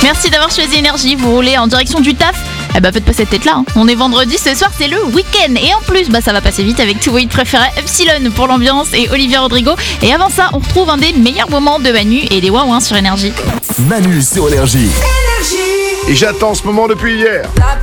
Merci d'avoir choisi Énergie. Vous roulez en direction du taf. Faites pas cette tête-là. On est vendredi, ce soir c'est le week-end. Et en plus, ça va passer vite avec tous vos hits préférés. Epsilon pour l'ambiance et Olivia Rodrigo. Et avant ça, on retrouve un des meilleurs moments de Manu et des Wouin sur Énergie. Manu sur Énergie. Et j'attends ce moment depuis hier.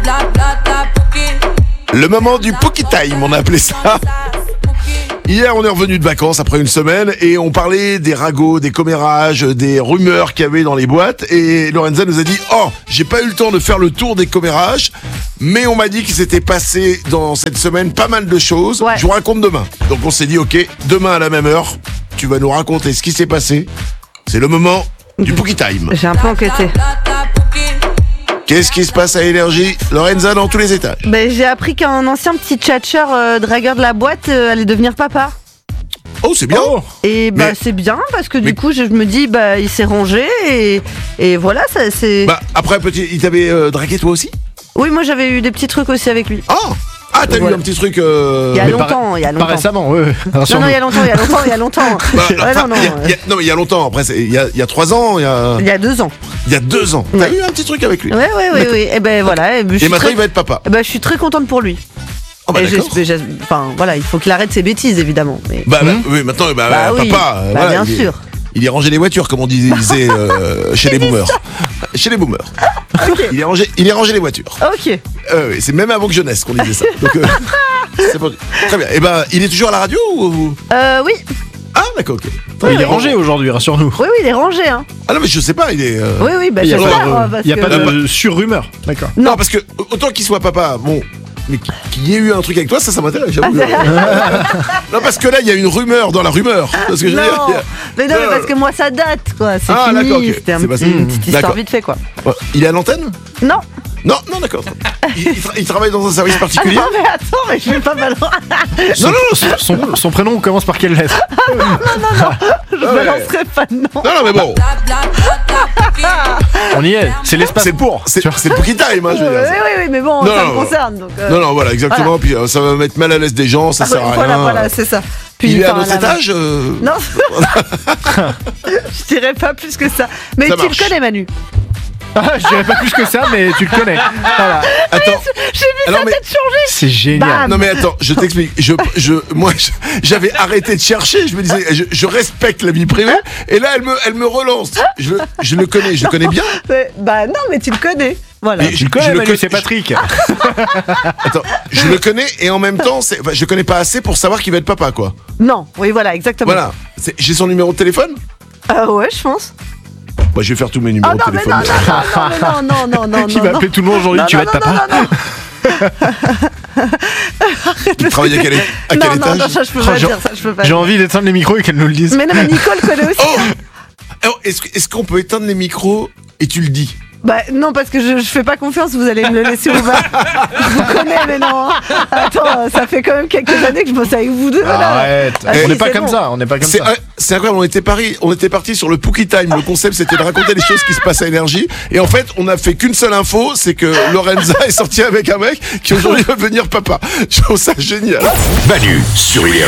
Le moment du Poké Time, on a appelé ça. Hier, on est revenu de vacances après une semaine et on parlait des ragots, des commérages, des rumeurs qu'il y avait dans les boîtes. Et Lorenza nous a dit « Oh, j'ai pas eu le temps de faire le tour des commérages, mais on m'a dit qu'il s'était passé dans cette semaine pas mal de choses. Ouais. Je vous raconte demain. » Donc on s'est dit « Ok, demain à la même heure, tu vas nous raconter ce qui s'est passé. C'est le moment du Poké Time. » J'ai un peu enquêté. Qu'est-ce qui se passe à Énergie? Lorenza dans tous les étages. J'ai appris qu'un ancien petit tchatcheur dragueur de la boîte allait devenir papa. Oh, c'est bien. Et Mais- c'est bien parce que mais- du coup je me dis il s'est rangé et voilà ça c'est. Après, petit, il t'avait dragué toi aussi? Oui, moi j'avais eu des petits trucs aussi avec lui. Ah, t'as eu Voilà. un petit truc... Il y a Mais longtemps, il y a Pas longtemps. récemment, ouais. Non, il y a longtemps. Bah, Ouais, enfin, non. non, mais il y a longtemps. Après, il y a 3 ans, Il y a 2 ans. il y a 2 ans. T'as Ouais. eu un petit truc avec lui. Oui. Et voilà. Je Et suis maintenant, il va être papa. je suis très contente pour lui. Oh, bah, Et d'accord. enfin voilà, il faut qu'il arrête ses bêtises évidemment. Mais... Oui, maintenant, oui. papa. voilà, bien il est- sûr. Il est rangé les voitures, comme on disait chez les boomers. Chez les boomers. Il est rangé les voitures. Ok. Oui, c'est même avant que je naisse qu'on disait ça. Donc, c'est pas... Très bien. Et il est toujours à la radio ou... Oui. Ah, d'accord, ok. Il est rangé aujourd'hui, rassure-nous. Oui, il est rangé hein. Ah non, mais je sais pas, il est... Oui, Il n'y a, j'espère, pas parce de, il y a que- pas de sur-rumeur. D'accord. Non, parce que autant qu'il soit papa, bon, mais qu'il y ait eu un truc avec toi, ça m'intéresse, j'avoue. Non, parce que là, il y a une rumeur dans la rumeur. Parce que je veux dire, Non, mais non, mais parce que moi ça date quoi, c'est Ah, d'accord, fini, ok. c'était C'est passé. une petite histoire D'accord. vite fait quoi. il est à l'antenne? Non, Non, d'accord. Il travaille dans un service ah particulier? non mais attends, mais je vais pas balancer, Son prénom commence par quelle lettre? je balancerai pas de nom. Non, mais bon, On y est, c'est l'espace c'est pour. c'est Poké Time, hein, je veux dire. Oui, mais bon, Non, ça non, me concerne donc. Non, voilà, exactement. Puis ça va mettre mal à l'aise des gens, ça sert à rien. Voilà, c'est ça. Puis, Il est à enfin, notre là, étage Non, je dirais pas plus que ça. Mais Ça tu marche. le connais Manu. Ah, je dirais pas plus que ça, mais tu le connais. Voilà. Attends. J'ai vu Alors, sa mais- tête changer. C'est génial. Bam. Non mais attends, je t'explique. Moi, j'avais arrêté de chercher. Je me disais, je respecte la vie privée. Et là, elle me relance. Je le connais, je le connais bien. Non, mais tu le connais. Voilà. Mais Tu le connais, je le Manu, connais- c'est Patrick. Attends, je le connais et en même temps, je connais pas assez pour savoir qu'il va être papa, quoi. Non, oui, voilà, exactement. Voilà. J'ai son numéro de téléphone. Ouais, je pense. Moi, je vais faire tous mes Oh numéros non, de mais téléphone. non, Qui va appeler tout le monde aujourd'hui, tu vas être papa. Il travaille à quel étage? Non, ça je peux pas dire, ça je peux pas J'ai dire. envie d'éteindre les micros et qu'elle nous le dise. Mais non, mais Nicole connaît aussi. Oh, est-ce qu'on peut éteindre les micros et tu le dis? Non, parce que je fais pas confiance, vous allez me le laisser ouvert. Je vous connais, mais non. Attends, ça fait quand même quelques années que je bosse avec vous deux. Là. Arrête. Ah, On si, n'est pas c'est comme bon. ça. On n'est pas comme C'est ça. c'est incroyable, on était parti sur le Poké Time. Le concept c'était de raconter les choses qui se passent à Énergie. Et en fait, on a fait qu'une seule info, c'est que Lorenza est sortie avec un mec qui aujourd'hui va devenir papa. Je trouve ça génial. Manu sur Énergie.